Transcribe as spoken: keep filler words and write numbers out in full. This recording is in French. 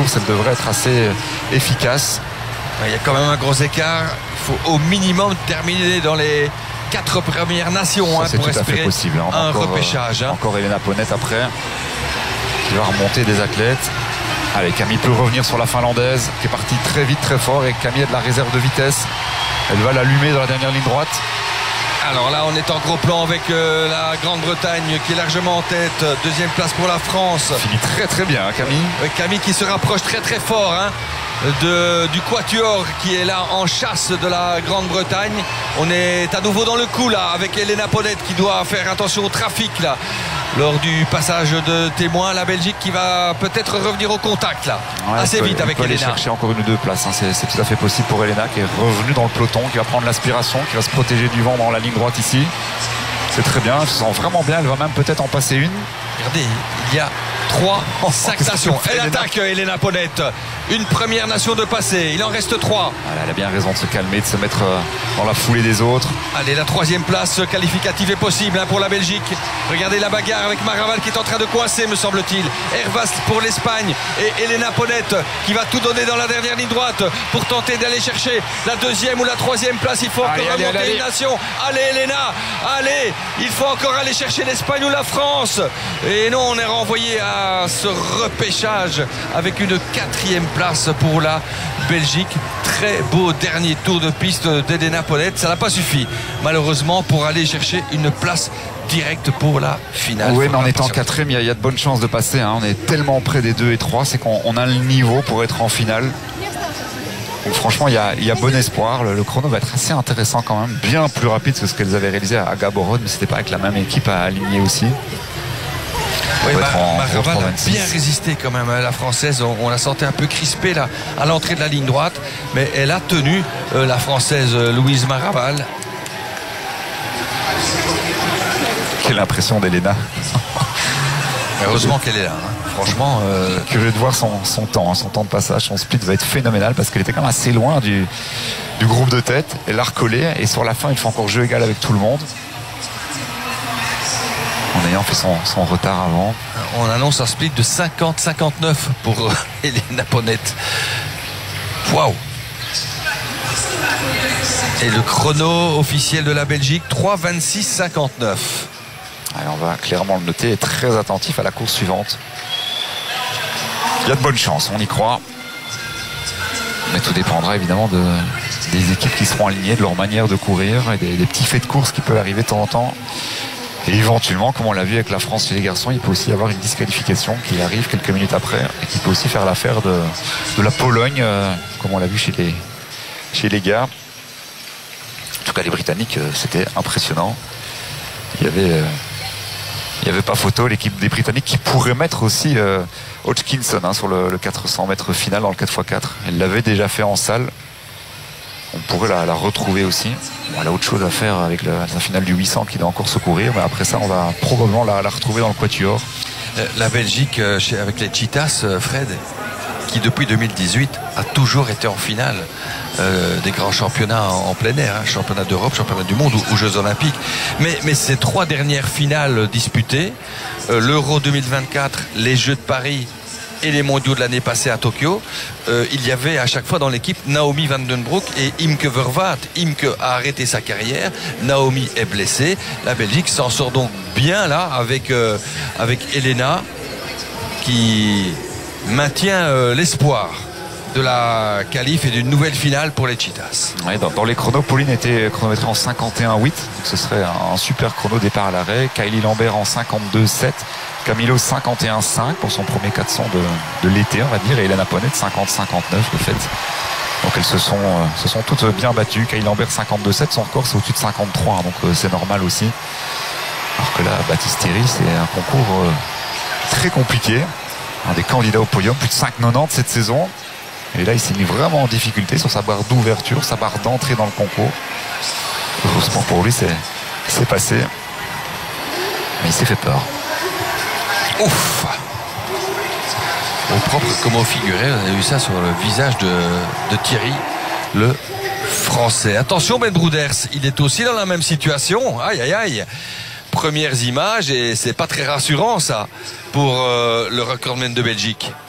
course, elle devrait être assez efficace. Il y a quand même un gros écart. Il faut au minimum terminer dans les quatre premières nations, ça, hein, pour espérer possible, hein. un encore, repêchage. Hein. Encore Elena Ponette après, qui va remonter des athlètes. Allez, Camille peut revenir sur la finlandaise, qui est partie très vite, très fort. Et Camille a de la réserve de vitesse. Elle va l'allumer dans la dernière ligne droite. Alors là, on est en gros plan avec euh, la Grande-Bretagne qui est largement en tête. Deuxième place pour la France. Finit très très bien, hein, Camille. Euh, Camille qui se rapproche très très fort, hein, de, du quatuor qui est là en chasse de la Grande-Bretagne. On est à nouveau dans le coup là avec Elena Ponette qui doit faire attention au trafic là lors du passage de témoins. La Belgique qui va peut-être revenir au contact là, ouais, assez peut, vite avec peut Elena. Aller chercher encore une ou deux places, hein. c'est, c'est tout à fait possible pour Elena qui est revenue dans le peloton, qui va prendre l'aspiration, qui va se protéger du vent dans la ligne droite ici. C'est très bien, elle se sent vraiment bien, elle va même peut-être en passer une. Regardez, il y a trois, cinq nations. Elle attaque Elena Ponette. Une première nation de passer. Il en reste trois. Voilà, elle a bien raison de se calmer, de se mettre dans la foulée des autres. Allez, la troisième place qualificative est possible, hein, pour la Belgique. Regardez la bagarre avec Maraval qui est en train de coincer, me semble-t-il. Hervas pour l'Espagne et Elena Ponette qui va tout donner dans la dernière ligne droite pour tenter d'aller chercher la deuxième ou la troisième place. Il faut encore allez, remonter allez, une allez. nation. Allez Elena, allez. Il faut encore aller chercher l'Espagne ou la France. Et non, on est renvoyé à ce repêchage avec une quatrième place pour la Belgique. Très beau dernier tour de piste d'Elena Ponette. Ça n'a pas suffi malheureusement pour aller chercher une place directe pour la finale. Oui, mais en étant quatrième, il y, y a de bonnes chances de passer, hein. On est tellement près des deux et trois, c'est qu'on on a le niveau pour être en finale. Donc franchement, il y a, y a bon espoir. Le, le chrono va être assez intéressant quand même, bien plus rapide que ce qu'elles avaient réalisé à Gaborone, mais c'était pas avec la même équipe à aligner aussi. Oui, Maraval a bien résisté quand même, la française. On, on la sentait un peu crispée là à l'entrée de la ligne droite, mais elle a tenu, euh, la française euh, Louise Maraval. Quelle impression d'Elena. Heureusement qu'elle est là, hein. Franchement, euh... curieux de voir son, son temps, hein, son temps de passage. Son split va être phénoménal parce qu'elle était quand même assez loin du, du groupe de tête. Elle l'a recollé et sur la fin, il fait encore jeu égal avec tout le monde, en ayant fait son, son retard avant. On annonce un split de cinquante cinquante-neuf pour Elena Ponette. Waouh! Et le chrono officiel de la Belgique, trois vingt-six cinquante-neuf. Allez, on va clairement le noter et être très attentif à la course suivante. Il y a de bonnes chances, on y croit. Mais tout dépendra évidemment de, des équipes qui seront alignées, de leur manière de courir et des, des petits faits de course qui peuvent arriver de temps en temps. Et éventuellement, comme on l'a vu avec la France chez les garçons, il peut aussi y avoir une disqualification qui arrive quelques minutes après et qui peut aussi faire l'affaire de, de la Pologne, euh, comme on l'a vu chez les, chez les gars. En tout cas, les Britanniques, euh, c'était impressionnant. Il y avait... Euh, Il n'y avait pas photo, l'équipe des Britanniques qui pourrait mettre aussi euh, Hodgkinson, hein, sur le, le quatre cents mètres final dans le quatre fois quatre. Elle l'avait déjà fait en salle. On pourrait la, la retrouver aussi. Bon, elle a autre chose à faire avec la, la finale du huit cents qui doit encore se courir, mais après ça, on va probablement la, la retrouver dans le quatuor. La Belgique, euh, chez, avec les Cheetahs, euh, Fred, qui depuis deux mille dix-huit a toujours été en finale euh, des grands championnats en, en plein air, hein, championnat d'Europe, championnat du monde ou, ou Jeux Olympiques. Mais, mais ces trois dernières finales disputées, euh, l'Euro deux mille vingt-quatre, les Jeux de Paris et les mondiaux de l'année passée à Tokyo, euh, il y avait à chaque fois dans l'équipe Naomi van den Broek et Imke Vervaat. Imke a arrêté sa carrière, Naomi est blessée. La Belgique s'en sort donc bien là avec, euh, avec Elena qui maintient euh, l'espoir de la qualif et d'une nouvelle finale pour les Cheetahs. Ouais, dans, dans les chronos, Pauline était chronométrée en cinquante et un huit, donc ce serait un, un super chrono départ à l'arrêt. Kylie Lambert en cinquante-deux sept, Camilo cinquante et un cinq pour son premier quatre cents de, de l'été, on va dire, et Elena Ponette cinquante cinquante-neuf de fait. Donc elles se sont, euh, se sont toutes bien battues. Kylie Lambert cinquante-deux sept, son record c'est au-dessus de cinquante-trois, hein, donc euh, c'est normal aussi. Alors que là, Battisteri, c'est un concours euh, très compliqué. Un des candidats au podium, plus de cinq quatre-vingt-dix cette saison. Et là, il s'est mis vraiment en difficulté sur sa barre d'ouverture, sa barre d'entrée dans le concours. Heureusement pour lui, c'est, c'est passé. Mais il s'est fait peur. Ouf! Au propre comme au figuré, on a vu ça sur le visage de, de Thierry, le Français. Attention, Ben Broeders, il est aussi dans la même situation. Aïe, aïe, aïe. Premières images, et c'est pas très rassurant ça pour euh, le recordman de Belgique.